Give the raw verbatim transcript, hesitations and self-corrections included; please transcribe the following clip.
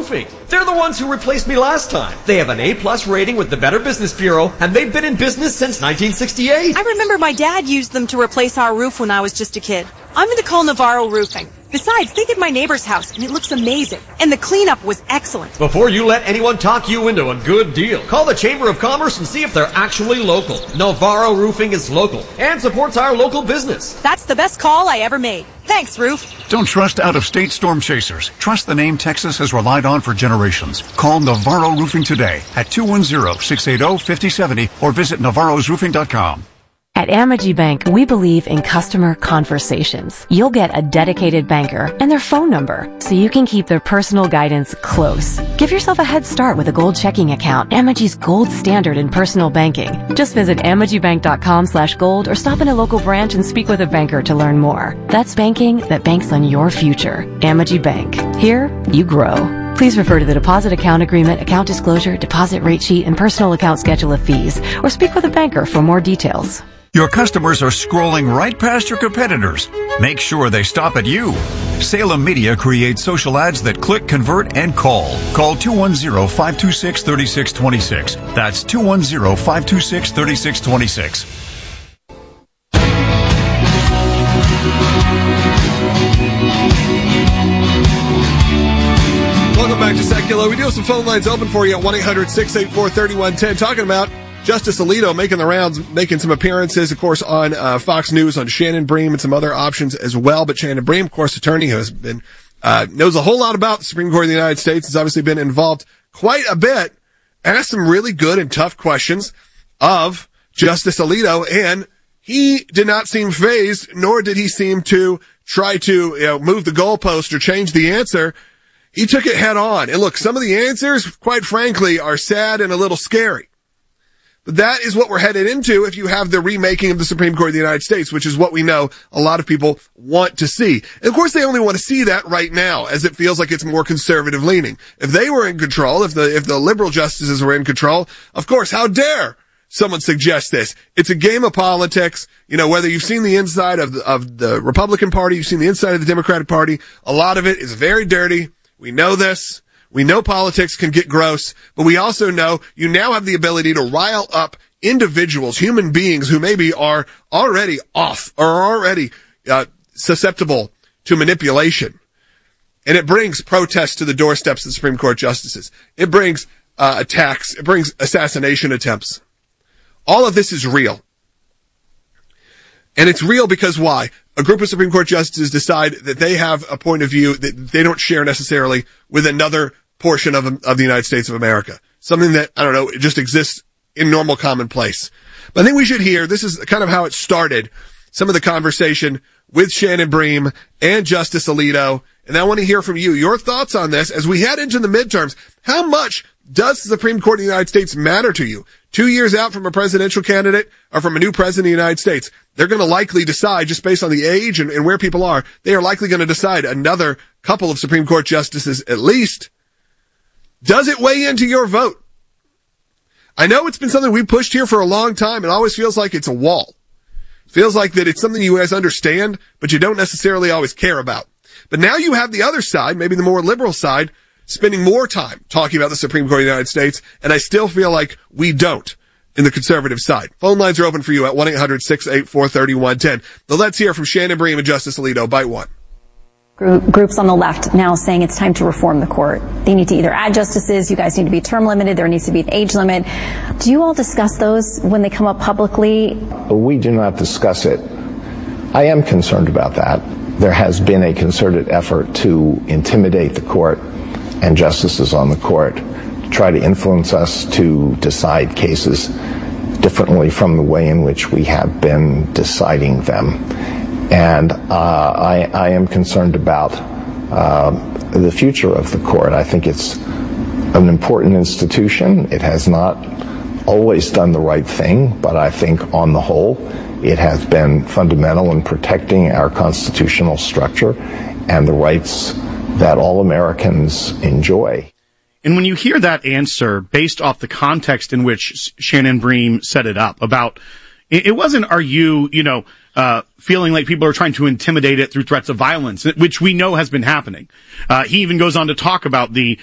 Roofing. They're the ones who replaced me last time. They have an A-plus rating with the Better Business Bureau, and they've been in business since nineteen sixty-eight. I remember my dad used them to replace our roof when I was just a kid. I'm going to call Navarro Roofing. Besides, they did my neighbor's house, and it looks amazing. And the cleanup was excellent. Before you let anyone talk you into a good deal, call the Chamber of Commerce and see if they're actually local. Navarro Roofing is local and supports our local business. That's the best call I ever made. Thanks, Roof. Don't trust out-of-state storm chasers. Trust the name Texas has relied on for generations. Call Navarro Roofing today at two one zero, six eight zero, five zero seven zero or visit navarros roofing dot com. At Amegy Bank, we believe in customer conversations. You'll get a dedicated banker and their phone number, so you can keep their personal guidance close. Give yourself a head start with a gold checking account, Amegy's gold standard in personal banking. Just visit amegybank.com slash gold or stop in a local branch and speak with a banker to learn more. That's banking that banks on your future. Amegy Bank. Here, you grow. Please refer to the deposit account agreement, account disclosure, deposit rate sheet, and personal account schedule of fees, or speak with a banker for more details. Your customers are scrolling right past your competitors. Make sure they stop at you. Salem Media creates social ads that click, convert, and call. Call two one zero, five two six, three six two six. That's two one zero, five two six, three six two six. Welcome back to Secular. We do have some phone lines open for you at one eight hundred, six eight four, three one one zero. Talking about Justice Alito making the rounds, making some appearances, of course, on uh, Fox News, on Shannon Bream and some other options as well. But Shannon Bream, of course, attorney who has been, uh, knows a whole lot about the Supreme Court of the United States, has obviously been involved quite a bit, asked some really good and tough questions of Justice Alito, and he did not seem fazed, nor did he seem to try to, you know, move the goalpost or change the answer. He took it head on. And look, some of the answers, quite frankly, are sad and a little scary. But that is what we're headed into if you have the remaking of the Supreme Court of the United States, which is what we know a lot of people want to see. And of course, they only want to see that right now, as it feels like it's more conservative leaning. If they were in control, if the, if the liberal justices were in control, of course, how dare someone suggest this? It's a game of politics. You know, whether you've seen the inside of the, of the Republican Party, you've seen the inside of the Democratic Party, a lot of it is very dirty. We know this. We know politics can get gross, but we also know you now have the ability to rile up individuals, human beings who maybe are already off or are already uh, susceptible to manipulation. And it brings protests to the doorsteps of the Supreme Court justices. It brings uh, attacks. It brings assassination attempts. All of this is real. And it's real because why? A group of Supreme Court justices decide that they have a point of view that they don't share necessarily with another portion of, of the United States of America. Something that, I don't know, it just exists in normal commonplace. But I think we should hear, this is kind of how it started, some of the conversation with Shannon Bream and Justice Alito. And I want to hear from you, your thoughts on this as we head into the midterms. How much does the Supreme Court of the United States matter to you? Two years out from a presidential candidate or from a new president of the United States, they're going to likely decide, just based on the age and, and where people are, they are likely going to decide another couple of Supreme Court justices at least. Does it weigh into your vote? I know it's been something we pushed here for a long time. It always feels like it's a wall. Feels like that it's something you guys understand, but you don't necessarily always care about. But now you have the other side, maybe the more liberal side, spending more time talking about the Supreme Court of the United States, and I still feel like we don't in the conservative side. Phone lines are open for you at one eight hundred, six eight four, three one one zero. Now let's hear from Shannon Bream and Justice Alito. Bite one. Groups on the left now saying it's time to reform the court. They need to either add justices, you guys need to be term limited, there needs to be an age limit. Do you all discuss those when they come up publicly? We do not discuss it. I am concerned about that. There has been a concerted effort to intimidate the court and justices on the court, to try to influence us to decide cases differently from the way in which we have been deciding them. And uh, I, I am concerned about uh, the future of the court. I think it's an important institution. It has not always done the right thing, but I think on the whole, it has been fundamental in protecting our constitutional structure and the rights that all Americans enjoy. And when you hear that answer based off the context in which Shannon Bream set it up about, it wasn't, are you, you know, uh, feeling like people are trying to intimidate it through threats of violence, which we know has been happening. Uh, he even goes on to talk about the